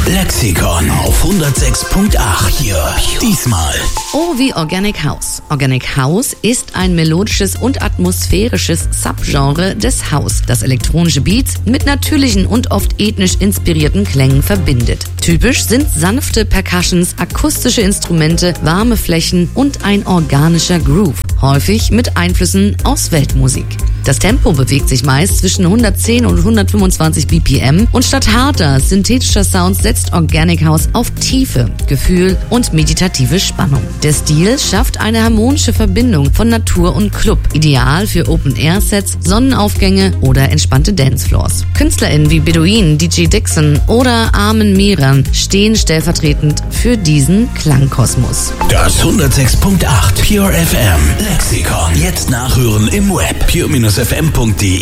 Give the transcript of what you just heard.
Lexikon auf 106.8 hier. Diesmal. Oh, wie Organic House. Organic House ist ein melodisches und atmosphärisches Subgenre des House, das elektronische Beats mit natürlichen und oft ethnisch inspirierten Klängen verbindet. Typisch sind sanfte Percussions, akustische Instrumente, warme Flächen und ein organischer Groove, häufig mit Einflüssen aus Weltmusik. Das Tempo bewegt sich meist zwischen 110 und 125 BPM und statt harter, synthetischer Sounds setzt Organic House auf Tiefe, Gefühl und meditative Spannung. Der Stil schafft eine harmonische Verbindung von Natur und Club, ideal für Open-Air-Sets, Sonnenaufgänge oder entspannte Dancefloors. KünstlerInnen wie Bedouin, DJ Dixon oder Armin Miran stehen stellvertretend für diesen Klangkosmos. Das 106.8 Pure FM Lexikon. Jetzt nachhören im Web pure-fm.de.